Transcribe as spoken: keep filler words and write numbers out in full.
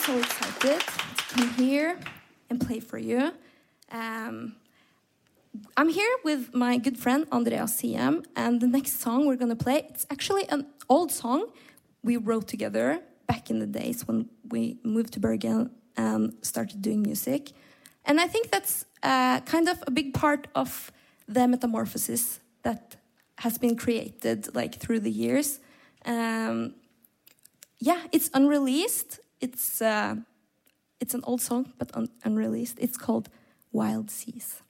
so excited to come here and play for you. Um, I'm here with my good friend Andreas Siem, and the next song we're going to play, it's actually an old song we wrote together back in the days when we moved to Bergen and started doing music. And I think that's uh, kind of a big part of the metamorphosis that has been created like through the years. Um, yeah, it's unreleased. It's uh, it's an old song, but un- unreleased. It's called Wild Seas.